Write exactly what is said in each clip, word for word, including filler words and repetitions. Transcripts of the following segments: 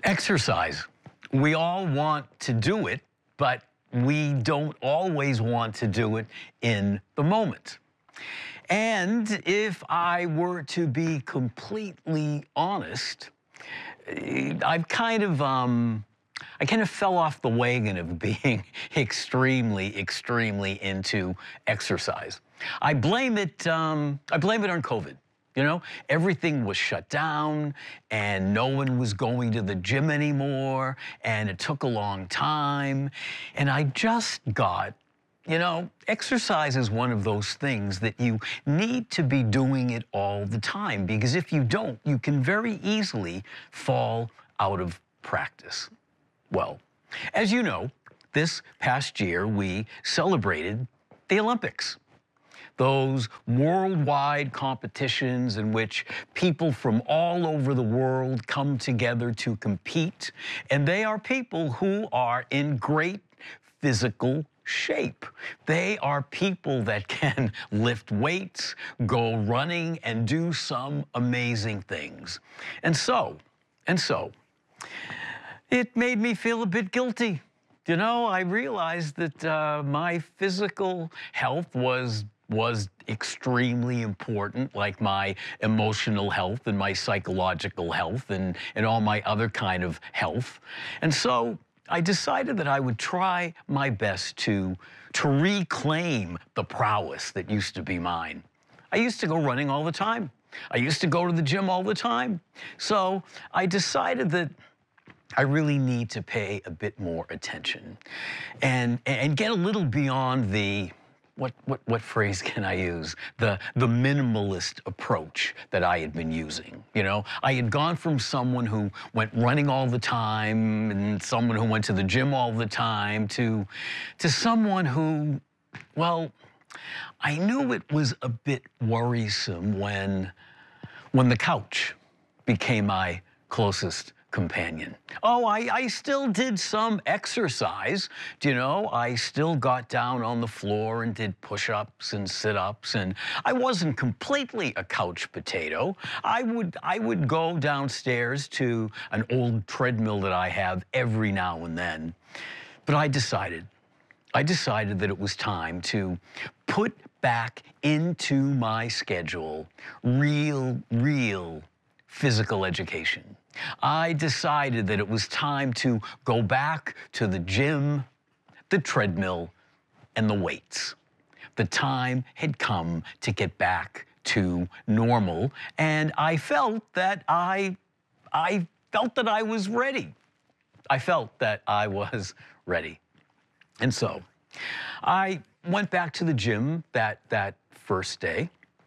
Exercise. We all want to do it, but we don't always want to do it in the moment. And if I were to be completely honest, eh, I've kind of, um, I kind of fell off the wagon of being extremely, extremely into exercise. I blame it, um, I blame it on COVID. You know, everything was shut down and no one was going to the gym anymore, and it took a long time. And I just got, you know, exercise is one of those things that you need to be doing it all the time, because if you don't, you can very easily fall out of practice. Well, as you know, this past year we celebrated the Olympics. Those worldwide competitions in which people from all over the world come together to compete, and they are people who are in great physical shape. They are people that can lift weights, go running, and do some amazing things. And so, and so, it made me feel a bit guilty. You know, I realized that uh, my physical health was was extremely important, like my emotional health and my psychological health and, and all my other kind of health. And so I decided that I would try my best to, to reclaim the prowess that used to be mine. I used to go running all the time. I used to go to the gym all the time. So I decided that I really need to pay a bit more attention and, and get a little beyond the What, what, what phrase can I use? The, the minimalist approach that I had been using. You know, I had gone from someone who went running all the time and someone who went to the gym all the time to, to someone who, well, I knew it was a bit worrisome when, when the couch became my closest companion. Oh, I, I still did some exercise, you know, I still got down on the floor and did push-ups and sit-ups, and I wasn't completely a couch potato. I would, I would go downstairs to an old treadmill that I have every now and then. But I decided, I decided that it was time to put back into my schedule real, real physical education. I decided that it was time to go back to the gym, the treadmill, and the weights. The time had come to get back to normal, and I felt that I, I felt that I was ready. I felt that I was ready. And so I went back to the gym that, that first day,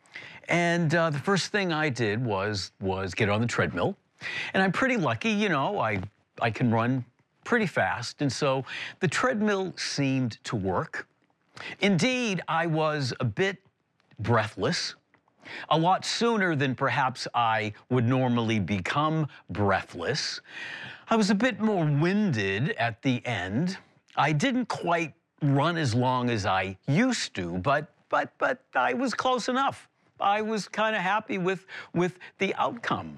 and uh, the first thing I did was, was get on the treadmill. And I'm pretty lucky, you know, I, I can run pretty fast, and so the treadmill seemed to work. Indeed, I was a bit breathless, a lot sooner than perhaps I would normally become breathless. I was a bit more winded at the end. I didn't quite run as long as I used to, but, but, but I was close enough. I was kind of happy with, with the outcome.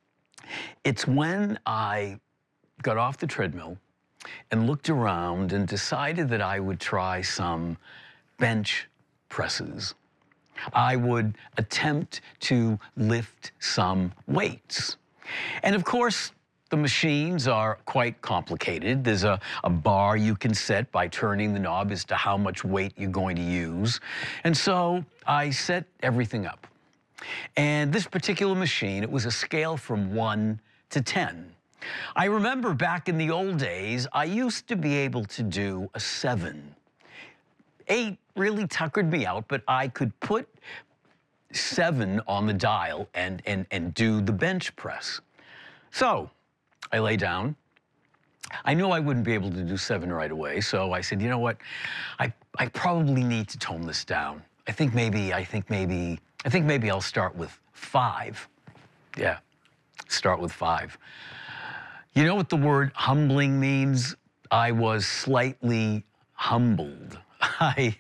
It's when I got off the treadmill and looked around and decided that I would try some bench presses. I would attempt to lift some weights. And of course, the machines are quite complicated. There's a, a bar you can set by turning the knob as to how much weight you're going to use. And so I set everything up. And this particular machine, it was a scale from one to ten. I remember back in the old days, I used to be able to do a seven. Eight really tuckered me out, but I could put seven on the dial and, and, and do the bench press. So I lay down. I knew I wouldn't be able to do seven right away, so I said, you know what, I, I probably need to tone this down. I think maybe, I think maybe, I think maybe I'll start with five. Yeah, start with five. You know what the word humbling means? I was slightly humbled. I,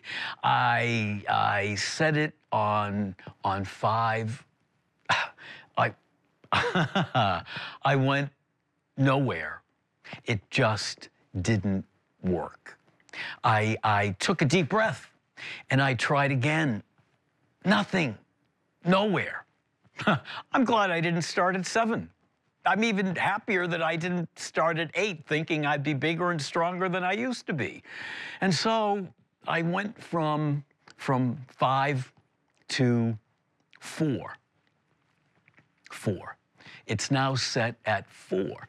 I, I said it on, on five. I, I went nowhere. It just didn't work. I, I took a deep breath and I tried again. Nothing, nowhere. I'm glad I didn't start at seven. I'm even happier that I didn't start at eight, thinking I'd be bigger and stronger than I used to be. And so I went from, from five to four. Four. It's now set at four.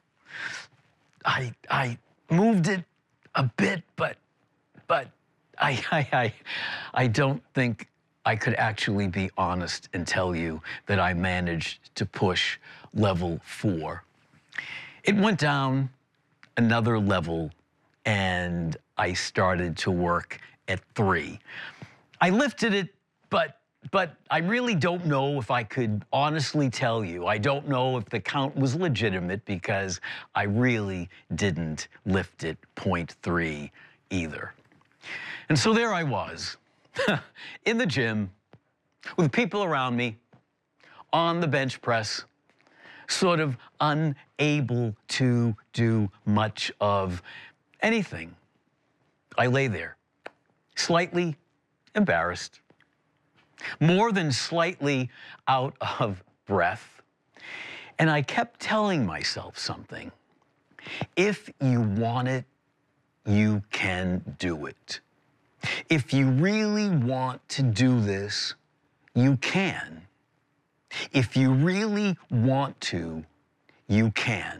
I, I moved it a bit, but, but I, I, I, I don't think I could actually be honest and tell you that I managed to push level four. It went down another level and I started to work at three. I lifted it, but but I really don't know if I could honestly tell you. I don't know if the count was legitimate because I really didn't lift it point three either. And so there I was in the gym with people around me on the bench press, sort of unable to do much of anything. I lay there, slightly embarrassed, more than slightly out of breath. And I kept telling myself something. If you want it, you can do it. If you really want to do this, you can. If you really want to, you can.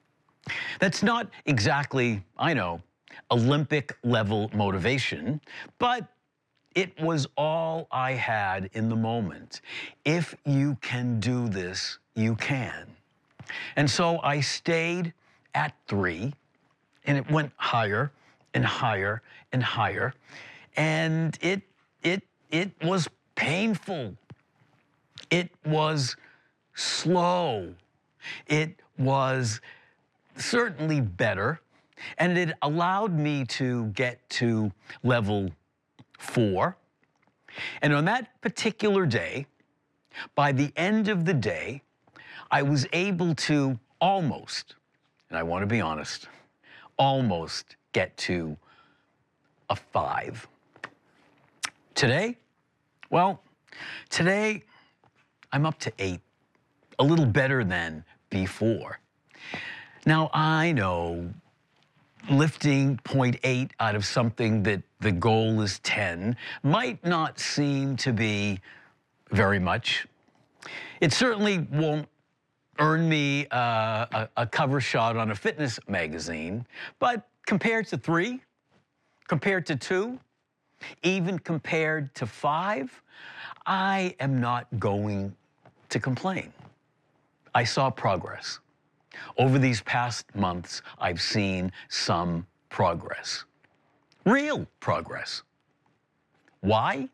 That's not exactly, I know, Olympic level motivation, but it was all I had in the moment. If you can do this, you can. And so I stayed at three, and it went higher and higher and higher, and it it it was painful. It was slow. It was certainly better, and it allowed me to get to level four. And on that particular day, by the end of the day, I was able to almost, and I want to be honest, almost get to a five. Today, well, today I'm up to eight, a little better than before. Now, I know lifting point eight out of something that the goal is ten might not seem to be very much. It certainly won't earn me uh, a, a cover shot on a fitness magazine, but compared to three, compared to two, even compared to five, I am not going to complain. I saw progress. Over these past months, I've seen some progress. Real progress. Why?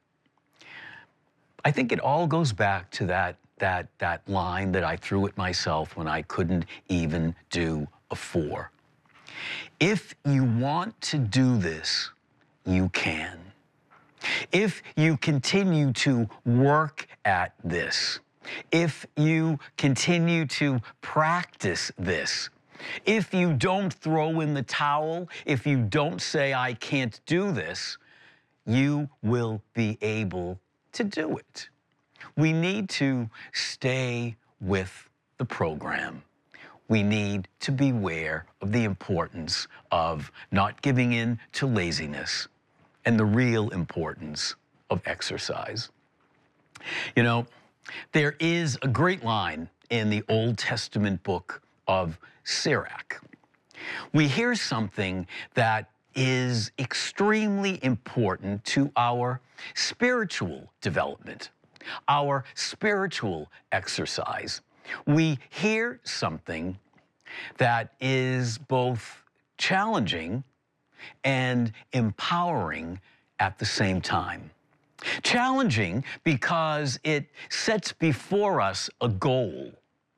I think it all goes back to that, that, that line that I threw at myself when I couldn't even do a four. If you want to do this, you can. If you continue to work at this, if you continue to practice this, if you don't throw in the towel, if you don't say, I can't do this, you will be able to do it. We need to stay with the program. We need to beware of the importance of not giving in to laziness and the real importance of exercise. You know, there is a great line in the Old Testament book of Sirach. We hear something that is extremely important to our spiritual development, our spiritual exercise. We hear something that is both challenging and empowering at the same time. Challenging because it sets before us a goal.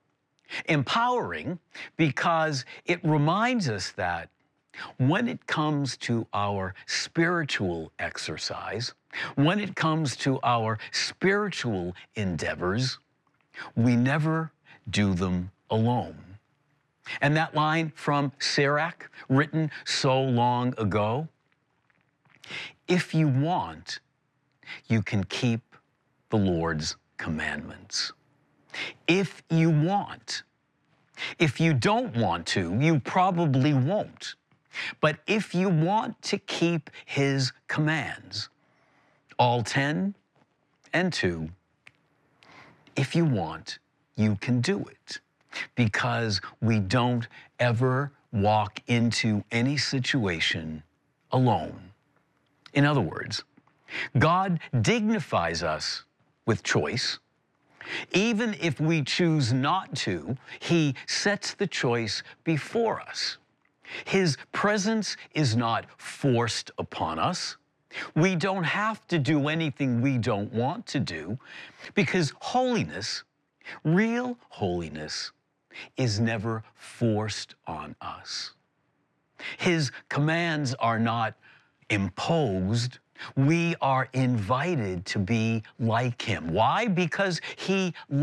Empowering because it reminds us that when it comes to our spiritual exercise, when it comes to our spiritual endeavors, we never do them alone. And that line from Sirach, written so long ago, if you want, you can keep the Lord's commandments. If you want. If you don't want to, you probably won't. But if you want to keep his commands, all ten and two, if you want, you can do it. Because we don't ever walk into any situation alone. In other words, God dignifies us with choice. Even if we choose not to, he sets the choice before us. His presence is not forced upon us. We don't have to do anything we don't want to do, because holiness, real holiness, is never forced on us. His commands are not imposed. We are invited to be like him. Why? Because he